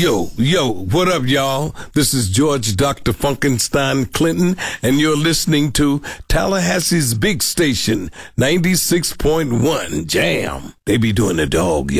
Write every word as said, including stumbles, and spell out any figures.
Yo, yo, what up, y'all? This is George Doctor Funkenstein Clinton, and you're listening to Tallahassee's big station, ninety-six point one Jam. They be doing the dog, y'all.